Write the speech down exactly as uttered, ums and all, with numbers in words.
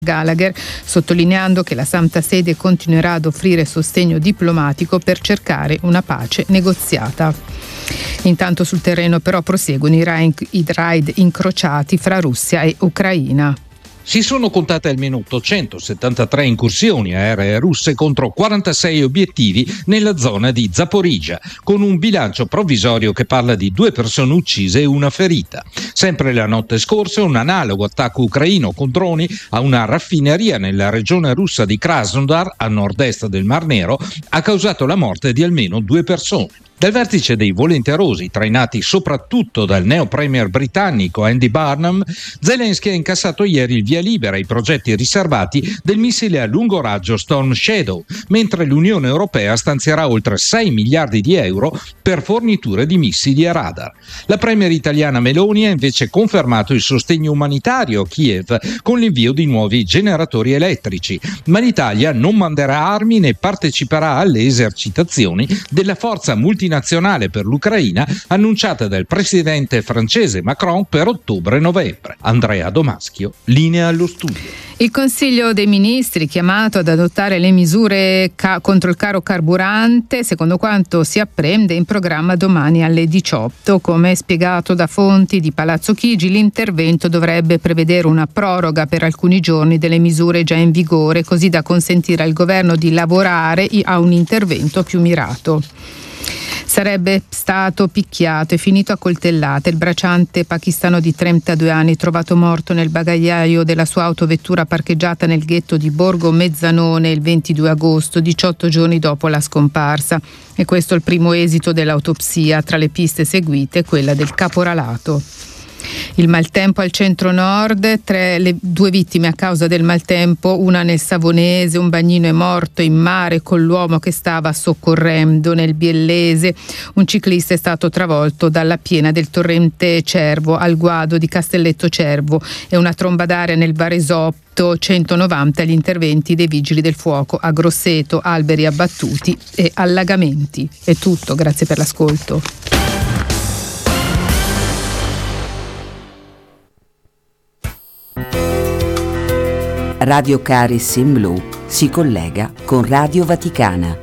Gallagher, sottolineando che la Santa Sede continuerà ad offrire sostegno diplomatico per cercare una pace negoziata. Intanto sul terreno però proseguono i raid incrociati fra Russia e Ucraina. Si sono contate almeno ottocentosettantatré incursioni aeree russe contro quarantasei obiettivi nella zona di Zaporizhzhia, con un bilancio provvisorio che parla di due persone uccise e una ferita. Sempre la notte scorsa un analogo attacco ucraino con droni a una raffineria nella regione russa di Krasnodar, a nord-est del Mar Nero, ha causato la morte di almeno due persone. Dal vertice dei volenterosi, trainati soprattutto dal neo premier britannico Andy Burnham, Zelensky ha incassato ieri il via libera ai progetti riservati del missile a lungo raggio Storm Shadow, mentre l'Unione Europea stanzierà oltre sei miliardi di euro per forniture di missili e radar. La premier italiana Meloni ha invece confermato il sostegno umanitario a Kiev con l'invio di nuovi generatori elettrici, ma l'Italia non manderà armi né parteciperà alle esercitazioni della forza multinazionale nazionale per l'Ucraina annunciata dal presidente francese Macron per ottobre-novembre. Andrea Domaschio, linea allo studio. Il Consiglio dei Ministri, chiamato ad adottare le misure ca- contro il caro carburante, secondo quanto si apprende, in programma domani alle diciotto. Come spiegato da fonti di Palazzo Chigi, l'intervento dovrebbe prevedere una proroga per alcuni giorni delle misure già in vigore, così da consentire al governo di lavorare a un intervento più mirato. Sarebbe stato picchiato e finito a coltellate il bracciante pakistano di trentadue anni, trovato morto nel bagagliaio della sua autovettura parcheggiata nel ghetto di Borgo Mezzanone il ventidue agosto, diciotto giorni dopo la scomparsa. E questo è il primo esito dell'autopsia. Tra le piste seguite quella del caporalato. Il maltempo al centro-nord, tre, le due vittime a causa del maltempo, una nel Savonese, un bagnino è morto in mare con l'uomo che stava soccorrendo. Nel Biellese un ciclista è stato travolto dalla piena del torrente Cervo al guado di Castelletto Cervo, e una tromba d'aria nel Varesotto, centonovanta gli interventi dei vigili del fuoco a Grosseto, alberi abbattuti e allagamenti. È tutto, grazie per l'ascolto. Radio Caris in Blu si collega con Radio Vaticana.